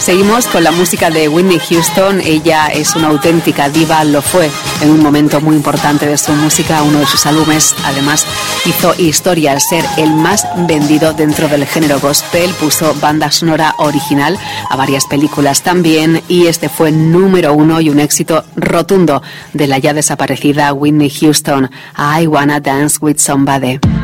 Seguimos con la música de Whitney Houston. Ella es una auténtica diva, lo fue en un momento muy importante de su música. Uno de sus álbumes, además, hizo historia al ser el más vendido dentro del género gospel. Puso banda sonora original a varias películas también, y este fue número 1 y un éxito rotundo de la ya desaparecida Whitney Houston. I Wanna Dance With Somebody.